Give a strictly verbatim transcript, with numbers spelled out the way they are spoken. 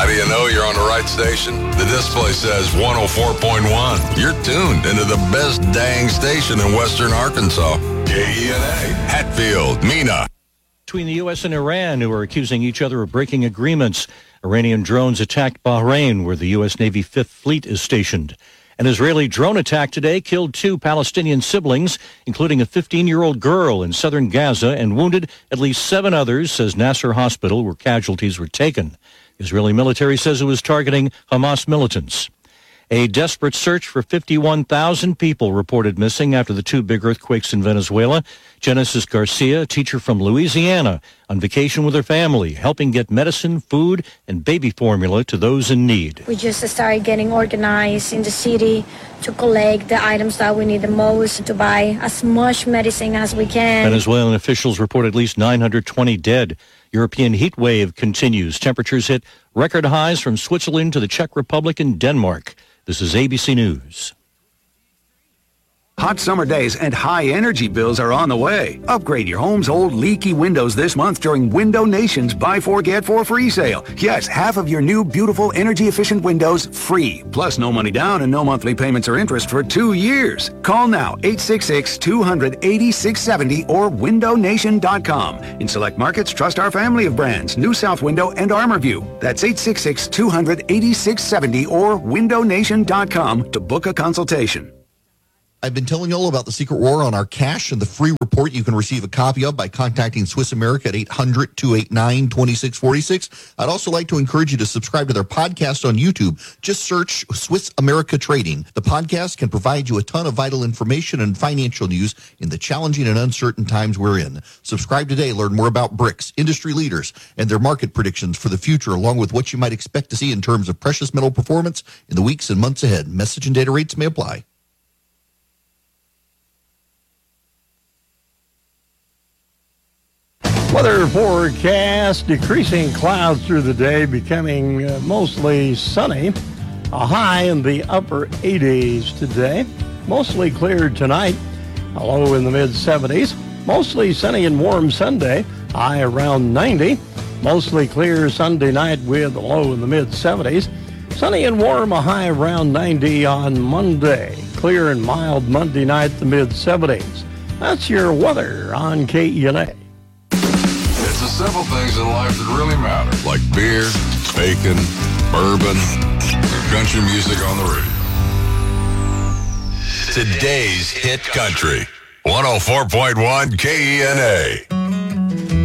How do you know you're on the right station? The display says one oh four point one. You're tuned into the best dang station in western Arkansas. K E N A, Hatfield, Mena. Between the U S and Iran, who are accusing each other of breaking agreements. Iranian drones attacked Bahrain, where the U S Navy Fifth Fleet is stationed. An Israeli drone attack today killed two Palestinian siblings, including a fifteen-year-old girl in southern Gaza, and wounded at least seven others, says Nasser Hospital, where casualties were taken. The Israeli military says it was targeting Hamas militants. A desperate search for fifty-one thousand people reported missing after the two big earthquakes in Venezuela. Genesis Garcia, a teacher from Louisiana, on vacation with her family, helping get medicine, food, and baby formula to those in need. We just started getting organized in the city to collect the items that we need the most, to buy as much medicine as we can. Venezuelan officials report at least nine hundred twenty dead. European heat wave continues. Temperatures hit record highs from Switzerland to the Czech Republic and Denmark. This is A B C News. Hot summer days and high energy bills are on the way. Upgrade your home's old leaky windows this month during Window Nation's Buy Four Get Four free sale. Yes, half of your new beautiful energy efficient windows free. Plus no money down and no monthly payments or interest for two years. Call now eight six six, two hundred, eighty-six seventy or window nation dot com. In select markets, trust our family of brands, New South Window and ArmorView. That's eight six six, two hundred, eighty-six seventy or window nation dot com to book a consultation. I've been telling you all about the Secret War on our cash and the free report you can receive a copy of by contacting Swiss America at eight hundred, two eight nine, two six four six. I'd also like to encourage you to subscribe to their podcast on YouTube. Just search Swiss America Trading. The podcast can provide you a ton of vital information and financial news in the challenging and uncertain times we're in. Subscribe today. Learn more about BRICS, industry leaders, and their market predictions for the future, along with what you might expect to see in terms of precious metal performance in the weeks and months ahead. Message and data rates may apply. Weather forecast, decreasing clouds through the day, becoming uh, mostly sunny. A high in the upper eighties today. Mostly clear tonight. A low in the mid seventies. Mostly sunny and warm Sunday. High around ninety. Mostly clear Sunday night with a low in the mid seventies. Sunny and warm, a high around ninety on Monday. Clear and mild Monday night, the mid seventies. That's your weather on K E N A. It's the simple things in life that really matter, like beer, bacon, bourbon, country music on the radio. Today's hit country, one oh four point one K E N A.